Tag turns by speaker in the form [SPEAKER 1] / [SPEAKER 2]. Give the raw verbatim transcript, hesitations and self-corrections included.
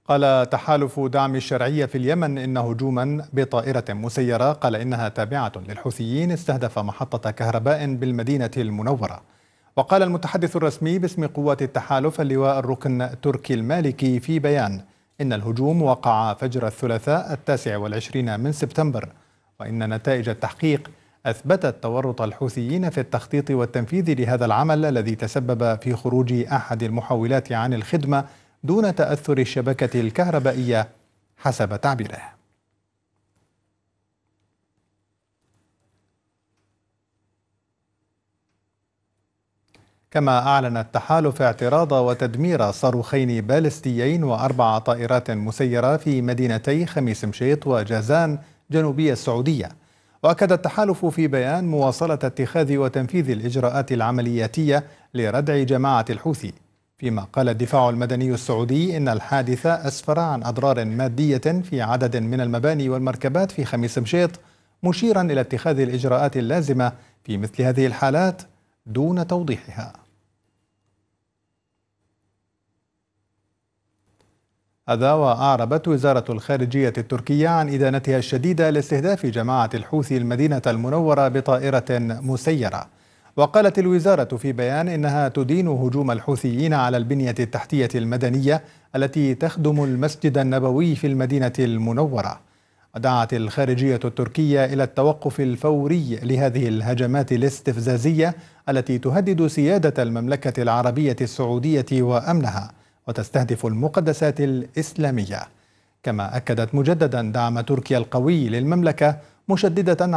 [SPEAKER 1] قال تحالف دعم الشرعية في اليمن إن هجوما بطائرة مسيرة قال إنها تابعة للحوثيين استهدف محطة كهرباء بالمدينة المنورة. وقال المتحدث الرسمي باسم قوات التحالف اللواء الركن تركي المالكي في بيان إن الهجوم وقع فجر الثلاثاء التاسع والعشرين من سبتمبر، وإن نتائج التحقيق أثبتت تورط الحوثيين في التخطيط والتنفيذ لهذا العمل الذي تسبب في خروج أحد المحولات عن الخدمة دون تأثر الشبكة الكهربائية حسب تعبيره. كما أعلن التحالف اعتراض وتدمير صاروخين باليستيين وأربع طائرات مسيرة في مدينتي خميس مشيط وجازان جنوبي السعودية. وأكد التحالف في بيان مواصلة اتخاذ وتنفيذ الإجراءات العملياتية لردع جماعة الحوثي، فيما قال الدفاع المدني السعودي إن الحادث أسفر عن أضرار مادية في عدد من المباني والمركبات في خميس مشيط، مشيرا إلى اتخاذ الإجراءات اللازمة في مثل هذه الحالات دون توضيحها. هذا وأعربت وزارة الخارجية التركية عن إدانتها الشديدة لاستهداف جماعة الحوثي المدينة المنورة بطائرة مسيرة. وقالت الوزارة في بيان إنها تدين هجوم الحوثيين على البنية التحتية المدنية التي تخدم المسجد النبوي في المدينة المنورة. ودعت الخارجية التركية إلى التوقف الفوري لهذه الهجمات الاستفزازية التي تهدد سيادة المملكة العربية السعودية وأمنها وتستهدف المقدسات الإسلامية. كما أكدت مجددا دعم تركيا القوي للمملكة، مشددة